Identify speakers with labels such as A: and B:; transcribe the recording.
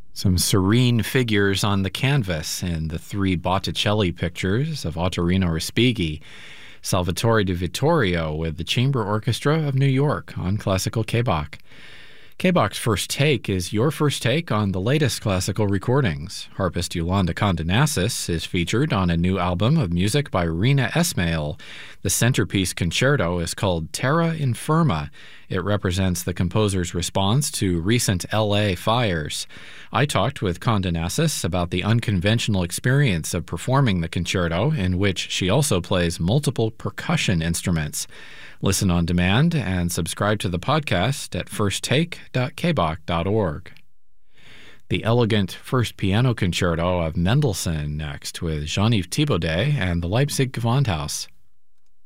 A: Some serene figures on the canvas in the three Botticelli pictures of Ottorino Respighi, Salvatore di Vittorio with the Chamber Orchestra of New York on Classical K-Bach. K-Bach's First Take is your first take on the latest classical recordings. Harpist Yolanda Condenassis is featured on a new album of music by Rina Esmail. The centerpiece concerto is called Terra Infirma. It represents the composer's response to recent L.A. fires. I talked with Condenassis about the unconventional experience of performing the concerto, in which she also plays multiple percussion instruments. Listen on demand and subscribe to the podcast at firsttake.kbach.org. The elegant First Piano Concerto of Mendelssohn next with Jean-Yves Thibaudet and the Leipzig Gewandhaus.